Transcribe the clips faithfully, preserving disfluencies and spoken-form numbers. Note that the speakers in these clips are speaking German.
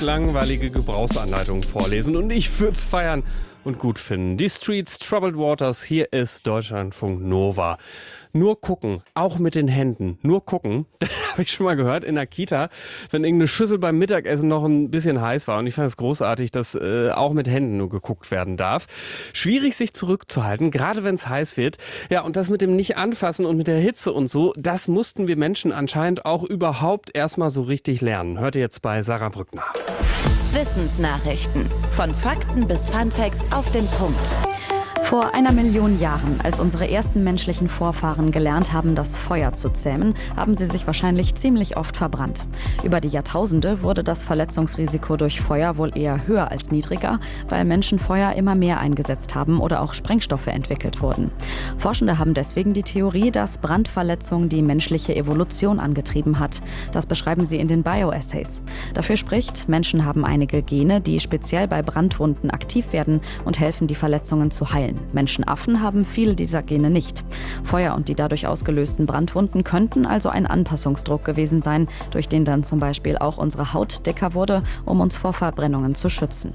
langweilige Gebrauchsanleitungen vorlesen und ich würde es feiern und gut finden. Die Streets, Troubled Waters, hier ist Deutschlandfunk Nova. Nur gucken, auch mit den Händen, nur gucken, das habe ich schon mal gehört in der Kita, wenn irgendeine Schüssel beim Mittagessen noch ein bisschen heiß war und ich fand es großartig, dass äh, auch mit Händen nur geguckt werden darf. Schwierig sich zurückzuhalten, gerade wenn es heiß wird. Ja, und das mit dem Nicht-Anfassen und mit der Hitze und so, das mussten wir Menschen anscheinend auch überhaupt erstmal so richtig lernen. Hört ihr jetzt bei Sarah Brückner. Wissensnachrichten. Von Fakten bis Funfacts auf den Punkt. Vor einer Million Jahren, als unsere ersten menschlichen Vorfahren gelernt haben, das Feuer zu zähmen, haben sie sich wahrscheinlich ziemlich oft verbrannt. Über die Jahrtausende wurde das Verletzungsrisiko durch Feuer wohl eher höher als niedriger, weil Menschen Feuer immer mehr eingesetzt haben oder auch Sprengstoffe entwickelt wurden. Forschende haben deswegen die Theorie, dass Brandverletzung die menschliche Evolution angetrieben hat. Das beschreiben sie in den Bio-Essays. Dafür spricht, Menschen haben einige Gene, die speziell bei Brandwunden aktiv werden und helfen, die Verletzungen zu heilen. Menschenaffen haben viele dieser Gene nicht. Feuer und die dadurch ausgelösten Brandwunden könnten also ein Anpassungsdruck gewesen sein, durch den dann zum Beispiel auch unsere Haut dicker wurde, um uns vor Verbrennungen zu schützen.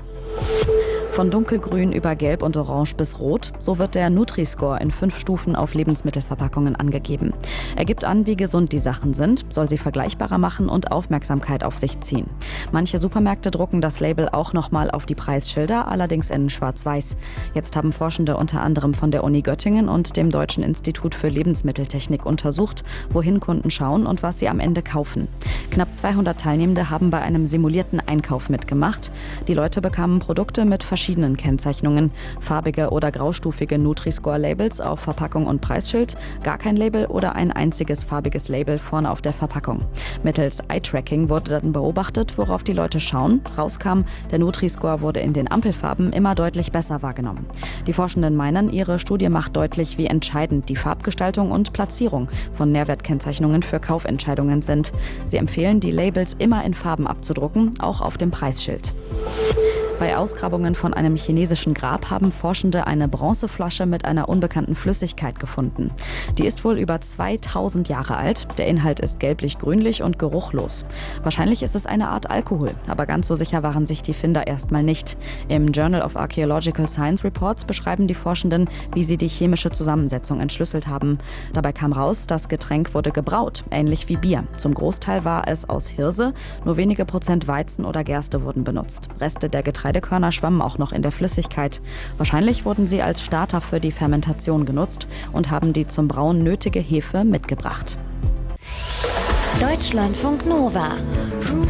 Von dunkelgrün über gelb und orange bis rot, so wird der Nutri-Score in fünf Stufen auf Lebensmittelverpackungen angegeben. Er gibt an, wie gesund die Sachen sind, soll sie vergleichbarer machen und Aufmerksamkeit auf sich ziehen. Manche Supermärkte drucken das Label auch nochmal auf die Preisschilder, allerdings in schwarz-weiß. Jetzt haben Forschende unter anderem von der Uni Göttingen und dem Deutschen Institut für Lebensmitteltechnik untersucht, wohin Kunden schauen und was sie am Ende kaufen. Knapp zweihundert Teilnehmende haben bei einem simulierten Einkauf mitgemacht. Die Leute bekamen Produkte mit verschiedenen verschiedenen Kennzeichnungen. Farbige oder graustufige Nutri-Score-Labels auf Verpackung und Preisschild, gar kein Label oder ein einziges farbiges Label vorne auf der Verpackung. Mittels Eye-Tracking wurde dann beobachtet, worauf die Leute schauen. Rauskam, der Nutri-Score wurde in den Ampelfarben immer deutlich besser wahrgenommen. Die Forschenden meinen, ihre Studie macht deutlich, wie entscheidend die Farbgestaltung und Platzierung von Nährwertkennzeichnungen für Kaufentscheidungen sind. Sie empfehlen, die Labels immer in Farben abzudrucken, auch auf dem Preisschild. Bei Ausgrabungen von einem chinesischen Grab haben Forschende eine Bronzeflasche mit einer unbekannten Flüssigkeit gefunden. Die ist wohl über zweitausend Jahre alt. Der Inhalt ist gelblich-grünlich und geruchlos. Wahrscheinlich ist es eine Art Alkohol, aber ganz so sicher waren sich die Finder erstmal nicht. Im Journal of Archaeological Science Reports beschreiben die Forschenden, wie sie die chemische Zusammensetzung entschlüsselt haben. Dabei kam raus, das Getränk wurde gebraut, ähnlich wie Bier. Zum Großteil war es aus Hirse, nur wenige Prozent Weizen oder Gerste wurden benutzt. Reste der Getreidekörner schwammen auch noch in der Flüssigkeit. Wahrscheinlich wurden sie als Starter für die Fermentation genutzt und haben die zum Brauen nötige Hefe mitgebracht. Deutschlandfunk Nova.